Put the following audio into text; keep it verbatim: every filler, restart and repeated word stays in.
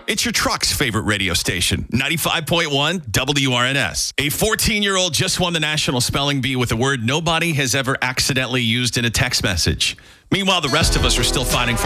It's your truck's favorite radio station, ninety-five point one W R N S. A fourteen-year-old just won the National Spelling Bee with a word nobody has ever accidentally used in a text message. Meanwhile, the rest of us are still fighting for